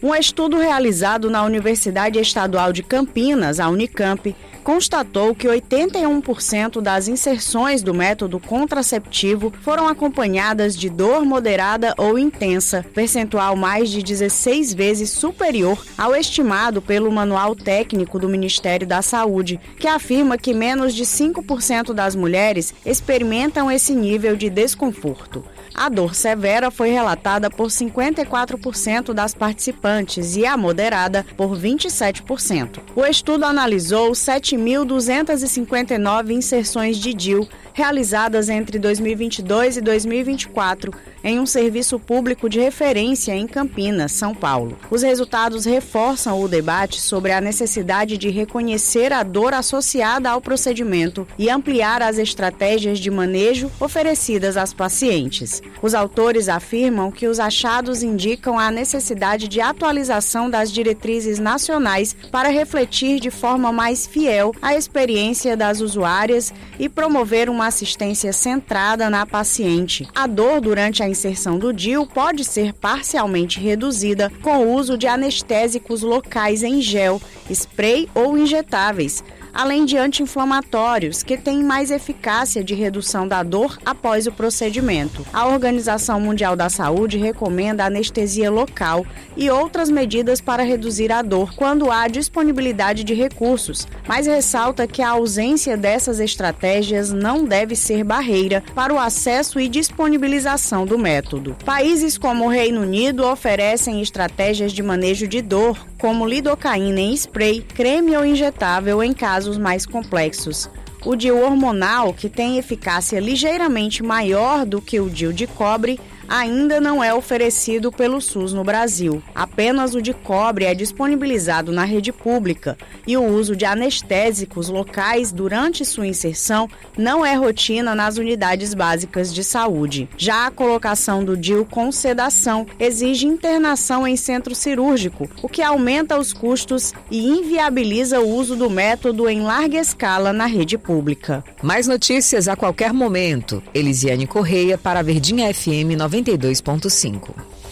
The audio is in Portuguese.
Um estudo realizado na Universidade Estadual de Campinas, a Unicamp, constatou que 81% das inserções do método contraceptivo foram acompanhadas de dor moderada ou intensa, percentual mais de 16 vezes superior ao estimado pelo Manual Técnico do Ministério da Saúde, que afirma que menos de 5% das mulheres experimentam esse nível de desconforto. A dor severa foi relatada por 54% das participantes e a moderada por 27%. O estudo analisou 7.259 inserções de DIU realizadas entre 2022 e 2024 em um serviço público de referência em Campinas, São Paulo. Os resultados reforçam o debate sobre a necessidade de reconhecer a dor associada ao procedimento e ampliar as estratégias de manejo oferecidas às pacientes. Os autores afirmam que os achados indicam a necessidade de atualização das diretrizes nacionais para refletir de forma mais fiel a experiência das usuárias e promover uma assistência centrada na paciente. A dor durante a inserção do DIU pode ser parcialmente reduzida com o uso de anestésicos locais em gel, spray ou injetáveis, além de anti-inflamatórios, que têm mais eficácia de redução da dor após o procedimento. A Organização Mundial da Saúde recomenda anestesia local e outras medidas para reduzir a dor quando há disponibilidade de recursos, mas ressalta que a ausência dessas estratégias não deve ser barreira para o acesso e disponibilização do método. Países como o Reino Unido oferecem estratégias de manejo de dor, como lidocaína em spray, creme ou injetável em casos mais complexos. O DIU hormonal, que tem eficácia ligeiramente maior do que o DIU de cobre, ainda não é oferecido pelo SUS no Brasil. Apenas o de cobre é disponibilizado na rede pública e o uso de anestésicos locais durante sua inserção não é rotina nas unidades básicas de saúde. Já a colocação do DIU com sedação exige internação em centro cirúrgico, o que aumenta os custos e inviabiliza o uso do método em larga escala na rede pública. Mais notícias a qualquer momento. Elisiane Correia para a Verdinha FM 92.5.